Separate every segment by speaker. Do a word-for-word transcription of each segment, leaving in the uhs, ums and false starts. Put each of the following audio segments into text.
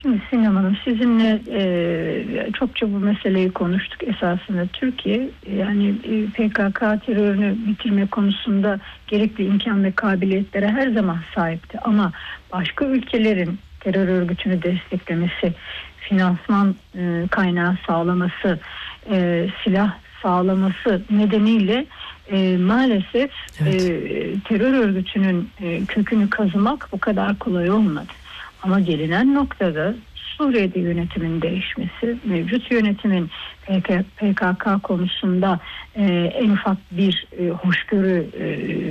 Speaker 1: Şimdi Sinem Hanım, sizinle e, çokça bu meseleyi konuştuk. Esasında Türkiye yani e, P K K terörünü bitirme konusunda gerekli imkan ve kabiliyetlere her zaman sahipti. Ama başka ülkelerin terör örgütünü desteklemesi, finansman e, kaynağı sağlaması, e, silah sağlaması nedeniyle e, maalesef evet. e, terör örgütünün e, kökünü kazımak bu kadar kolay olmadı. Ama gelinen noktada Suriye'de yönetimin değişmesi, mevcut yönetimin P K K konusunda e, en ufak bir e, hoşgörü e,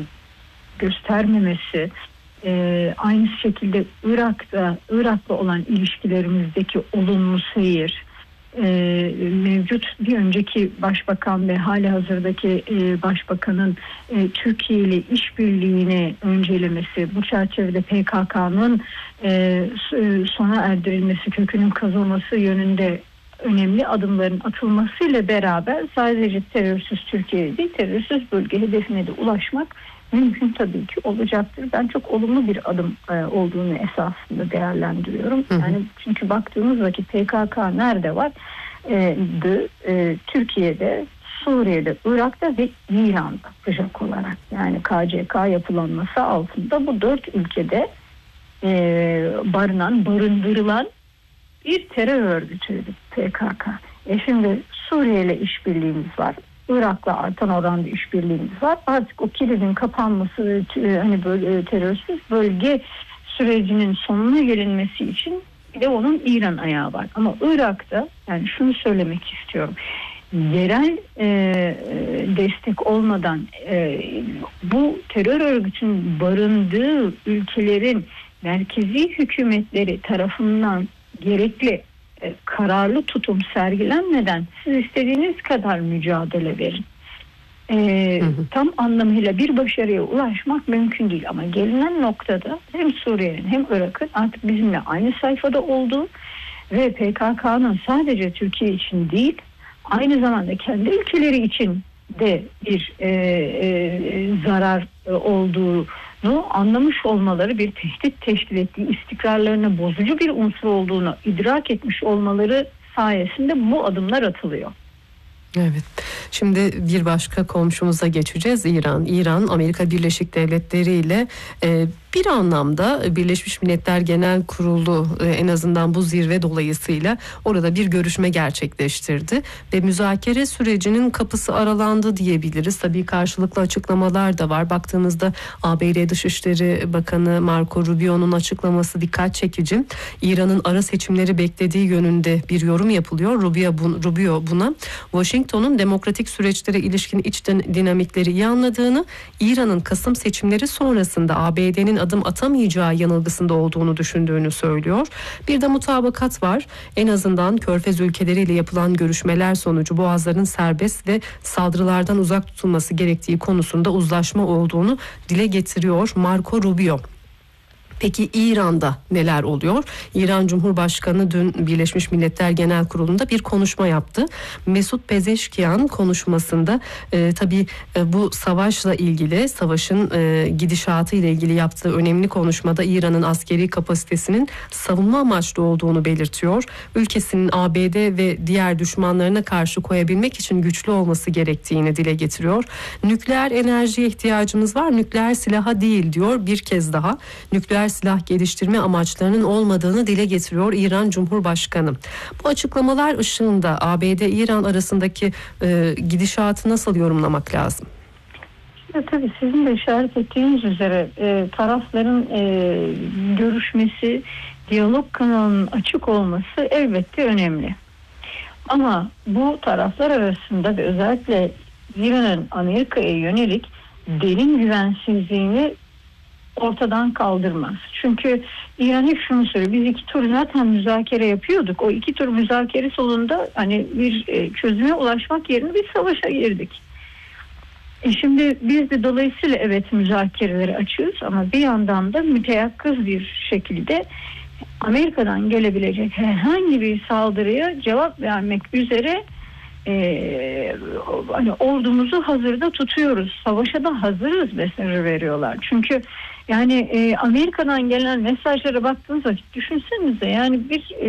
Speaker 1: göstermemesi, e, aynı şekilde Irak'ta Irak'la olan ilişkilerimizdeki olumlu seyir, e, mevcut bir önceki başbakan ve hali hazırdaki e, başbakanın e, Türkiye ile işbirliğini öncelemesi, bu çerçevede P K K'nın e, sona erdirilmesi, kökünün kazılması yönünde önemli adımların atılmasıyla beraber sadece terörsüz Türkiye değil, terörsüz bölge hedefine de ulaşmak mümkün tabii ki olacaktır. Ben çok olumlu bir adım e, olduğunu esasında değerlendiriyorum. Hı hı. Yani çünkü baktığımız vakit P K K nerede var? E, de, e, Türkiye'de, Suriye'de, Irak'ta ve İran'da sıcak olarak. Yani K C K yapılanması altında bu dört ülkede e, barınan, barındırılan bir terör örgütüydü P K K. E şimdi Suriye ile işbirliğimiz var. Irak'la artan oranda işbirliğimiz var. Artık o kilidin kapanması, hani böyle terörsüz bölge sürecinin sonuna gelinmesi için bir de onun İran ayağı var. Ama Irak'ta, yani şunu söylemek istiyorum. Yerel e, destek olmadan e, bu terör örgütünün barındığı ülkelerin merkezi hükümetleri tarafından gerekli e, kararlı tutum sergilenmeden siz istediğiniz kadar mücadele verin. E, hı hı. Tam anlamıyla bir başarıya ulaşmak mümkün değil. Ama gelinen noktada hem Suriye'nin hem Irak'ın artık bizimle aynı sayfada olduğu ve P K K'nın sadece Türkiye için değil, aynı zamanda kendi ülkeleri için de bir e, e, zarar e, olduğunu anlamış olmaları, bir tehdit teşkil ettiği, istikrarlarına bozucu bir unsur olduğunu idrak etmiş olmaları sayesinde bu adımlar atılıyor.
Speaker 2: Evet. Şimdi bir başka komşumuza geçeceğiz. İran. İran, Amerika Birleşik Devletleri ile e, bir anlamda Birleşmiş Milletler Genel Kurulu e, en azından bu zirve dolayısıyla orada bir görüşme gerçekleştirdi ve müzakere sürecinin kapısı aralandı diyebiliriz. Tabii karşılıklı açıklamalar da var. Baktığımızda A B D Dışişleri Bakanı Marco Rubio'nun açıklaması dikkat çekici. İran'ın ara seçimleri beklediği yönünde bir yorum yapılıyor. Rubio, bu, Rubio buna Washington'un demokratik süreçlere ilişkin iç dinamikleri iyi anladığını, İran'ın Kasım seçimleri sonrasında A B D'nin adım atamayacağı yanılgısında olduğunu düşündüğünü söylüyor. Bir de mutabakat var. En azından Körfez ülkeleriyle yapılan görüşmeler sonucu boğazların serbest ve saldırılardan uzak tutulması gerektiği konusunda uzlaşma olduğunu dile getiriyor Marco Rubio. Peki İran'da neler oluyor? İran Cumhurbaşkanı dün Birleşmiş Milletler Genel Kurulu'nda bir konuşma yaptı. Mesut Pezeşkian konuşmasında e, tabii e, bu savaşla ilgili, savaşın e, gidişatı ile ilgili yaptığı önemli konuşmada İran'ın askeri kapasitesinin savunma amaçlı olduğunu belirtiyor. Ülkesinin A B D ve diğer düşmanlarına karşı koyabilmek için güçlü olması gerektiğini dile getiriyor. Nükleer enerjiye ihtiyacımız var, nükleer silaha değil diyor bir kez daha. Nükleer silah geliştirme amaçlarının olmadığını dile getiriyor İran Cumhurbaşkanı. Bu açıklamalar ışığında A B D-İran arasındaki e, gidişatı nasıl yorumlamak lazım?
Speaker 1: Ya, tabii sizin de işaret ettiğiniz üzere e, tarafların e, görüşmesi, diyalog kanalının açık olması elbette önemli. Ama bu taraflar arasında ve özellikle İran'ın Amerika'ya yönelik derin güvensizliğini ortadan kaldırmaz. Çünkü İran hep şunu söylüyor. Biz iki tur zaten müzakere yapıyorduk. O iki tur müzakere sonunda hani bir çözüme ulaşmak yerine bir savaşa girdik. E şimdi biz de dolayısıyla evet müzakereleri açıyoruz ama bir yandan da müteyakkız bir şekilde Amerika'dan gelebilecek herhangi bir saldırıya cevap vermek üzere Ee, hani ordumuzu hazırda tutuyoruz. Savaşa da hazırız mesajı veriyorlar. Çünkü Yani e, Amerika'dan gelen mesajlara baktığınız vakit düşünsenize, yani bir